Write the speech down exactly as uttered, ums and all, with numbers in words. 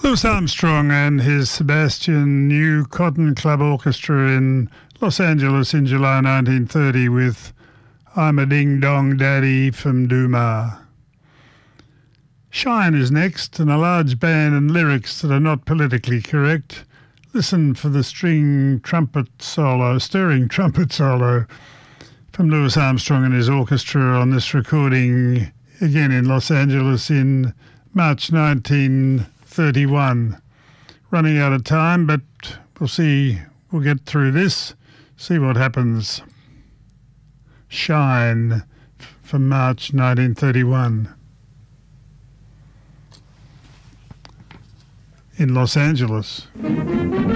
Louis Armstrong and his Sebastian New Cotton Club Orchestra in Los Angeles in July nineteen thirty with I'm a Ding Dong Daddy from Duma. Shine is next, and a large band and lyrics that are not politically correct. Listen for the string trumpet solo, stirring trumpet solo from Louis Armstrong and his orchestra on this recording, again in Los Angeles in March nineteen thirty-one. Running out of time, but we'll see, we'll get through this, see what happens. Shine from March nineteen thirty-one in Los Angeles.